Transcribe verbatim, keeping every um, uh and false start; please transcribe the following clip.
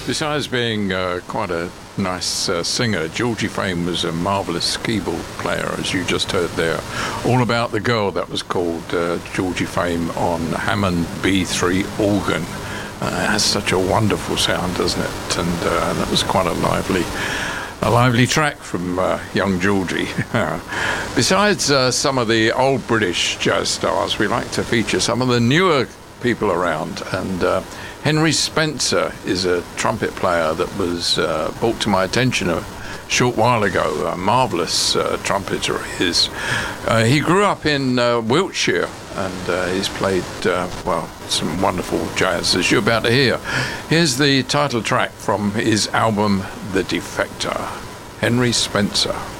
Besides being uh, quite a nice uh, singer, Georgie Fame was a marvellous keyboard player, as you just heard there. All About the Girl, that was called uh, Georgie Fame on Hammond B three organ. Uh, it has such a wonderful sound, doesn't it? And uh, that was quite a lively a lively track from uh, young Georgie. Besides uh, some of the old British jazz stars, we like to feature some of the newer people around, and uh, Henry Spencer is a trumpet player that was uh, brought to my attention a short while ago. A marvellous uh, trumpeter he is. Uh, he grew up in uh, Wiltshire, and uh, he's played, uh, well, some wonderful jazz, as you're about to hear. Here's the title track from his album, The Defector, Henry Spencer.